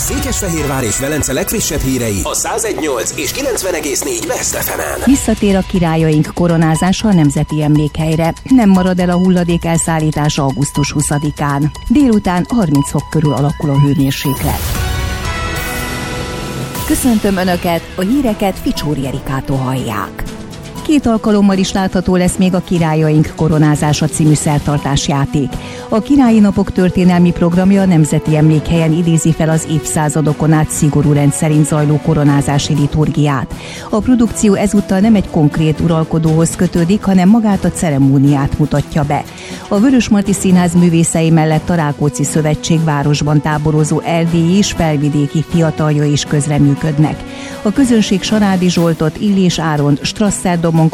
Székesfehérvár és Velence legfrissebb hírei a 101.8 és 90.4 Best FM-en. Visszatér a királyaink koronázása a Nemzeti Emlékhelyre. Nem marad el a hulladék elszállítása augusztus 20-án. Délután 30 fok körül alakul a hőmérséklet. Köszöntöm Önöket, a híreket Ficsóri Erikától hallják. 2 alkalommal is látható lesz még a Királyaink koronázása című szertartásjáték. A Királyi Napok történelmi programja a Nemzeti Emlékhelyen idézi fel az évszázadokon át szigorú rend szerint zajló koronázási liturgiát. A produkció ezúttal nem egy konkrét uralkodóhoz kötődik, hanem magát a ceremóniát mutatja be. A Vörösmarty Színház művészei mellett a Rákóczi Szövetség városban táborozó erdélyi és felvidéki fiataljai is közreműködnek. A közönség Sarádi Zsoltot, Illés Áront, Strasser Domon